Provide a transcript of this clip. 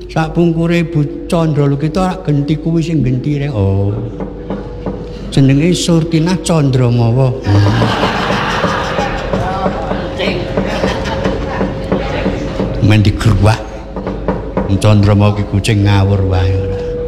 sak pungkure Bu Candra lho kita rak genti kuwi sing genti rek. Oh. Jenenge Surtinah Candramawa. Men digruwak. Candramawa ki kucing ngawur wae.